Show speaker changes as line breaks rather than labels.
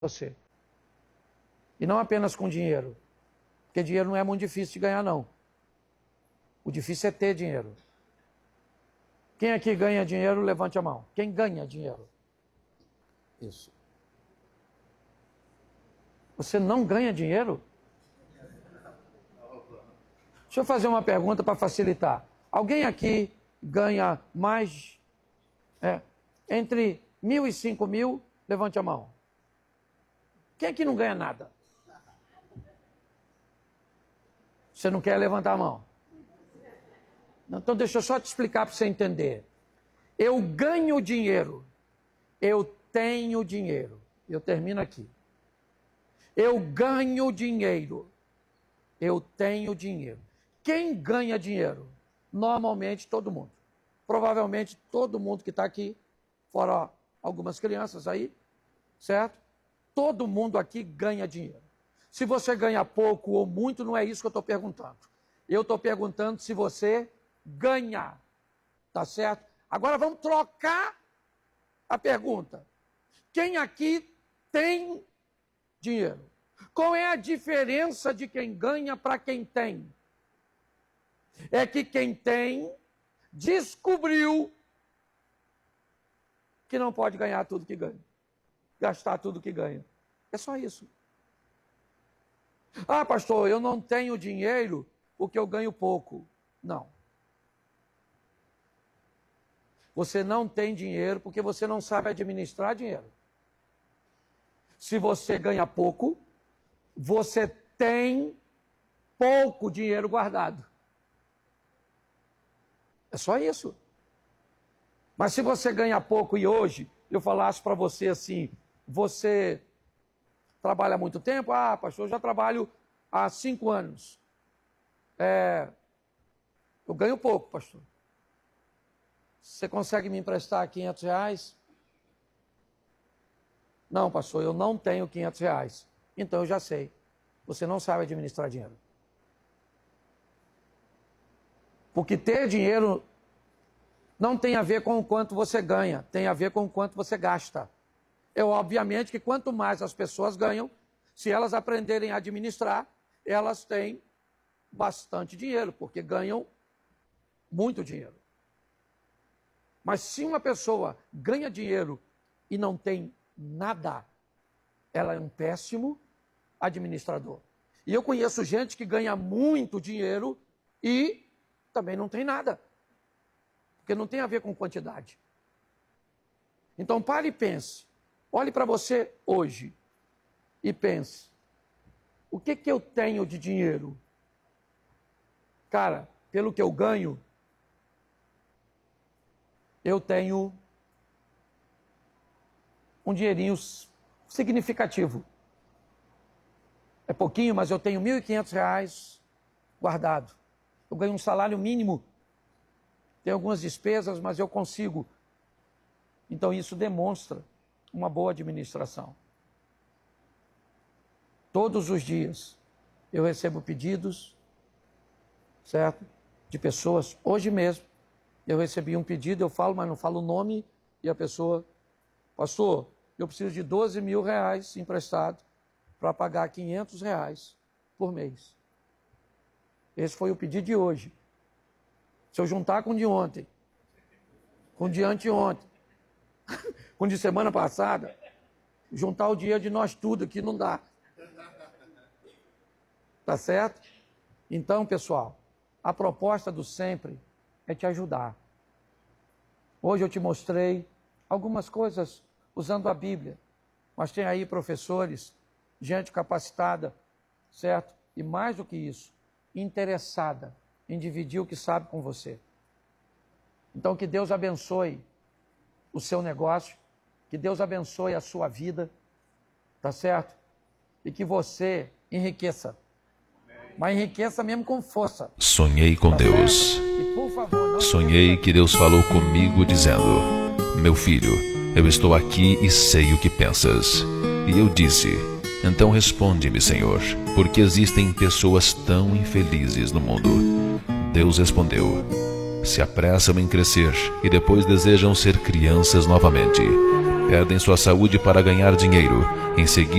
você. E não apenas com dinheiro. Porque dinheiro não é muito difícil de ganhar, não. O difícil é ter dinheiro. Quem aqui ganha dinheiro, levante a mão. Quem ganha dinheiro? Isso. Você não ganha dinheiro? Deixa eu fazer uma pergunta para facilitar. Alguém aqui ganha mais entre 1.000 e 5.000? Levante a mão. Quem aqui não ganha nada? Você não quer levantar a mão? Então deixa eu só te explicar para você entender. Eu ganho dinheiro. Eu tenho dinheiro. Eu termino aqui. Eu ganho dinheiro. Eu tenho dinheiro. Quem ganha dinheiro? Normalmente todo mundo. Provavelmente todo mundo que está aqui, fora algumas crianças aí, certo? Todo mundo aqui ganha dinheiro. Se você ganha pouco ou muito, não é isso que eu estou perguntando. Eu estou perguntando se você ganha. Tá certo? Agora vamos trocar a pergunta. Quem aqui tem dinheiro? Qual é a diferença de quem ganha para quem tem? É que quem tem descobriu que não pode ganhar tudo que ganha. Gastar tudo que ganha. É só isso. Ah, pastor, eu não tenho dinheiro porque eu ganho pouco. Não. Você não tem dinheiro porque você não sabe administrar dinheiro. Se você ganha pouco, você tem pouco dinheiro guardado. É só isso. Mas se você ganha pouco e hoje eu falasse para você assim, você trabalha há muito tempo? Ah, pastor, eu já trabalho há 5 anos. Eu ganho pouco, pastor. Você consegue me emprestar R$500? Não, pastor, eu não tenho R$500. Então eu já sei. Você não sabe administrar dinheiro. Porque ter dinheiro não tem a ver com o quanto você ganha, tem a ver com o quanto você gasta. É obviamente que quanto mais as pessoas ganham, se elas aprenderem a administrar, elas têm bastante dinheiro, porque ganham muito dinheiro. Mas se uma pessoa ganha dinheiro e não tem nada, ela é um péssimo administrador. E eu conheço gente que ganha muito dinheiro e também não tem nada. Porque não tem a ver com quantidade. Então pare e pense. Olhe para você hoje e pense. O que eu tenho de dinheiro? Cara, pelo que eu ganho, eu tenho um dinheirinho significativo. É pouquinho, mas eu tenho R$1.500 guardado. Eu ganho um salário mínimo. Tem algumas despesas, mas eu consigo. Então isso demonstra uma boa administração. Todos os dias eu recebo pedidos, certo? De pessoas. Hoje mesmo eu recebi um pedido, eu falo, mas não falo o nome, e a pessoa, pastor, eu preciso de R$12.000 emprestado para pagar R$500 por mês. Esse foi o pedido de hoje. Se eu juntar com o de ontem, com o de anteontem, com o de semana passada, juntar o dinheiro de nós tudo aqui não dá. Tá certo? Então, pessoal, a proposta do Sempre é te ajudar. Hoje eu te mostrei algumas coisas usando a Bíblia, mas tem aí professores, gente capacitada, certo? E mais do que isso, interessada em dividir o que sabe com você. Então que Deus abençoe o seu negócio, que Deus abençoe a sua vida, tá certo? E que você enriqueça. Mas enriqueça mesmo com força.
Sonhei com Deus.
E, por favor, não...
Sonhei que Deus falou comigo dizendo: meu filho, eu estou aqui e sei o que pensas. E eu disse: então responde-me, Senhor, porque existem pessoas tão infelizes no mundo. Deus respondeu: se apressam em crescer e depois desejam ser crianças novamente. perdem sua saúde para ganhar dinheiro. Em seguida,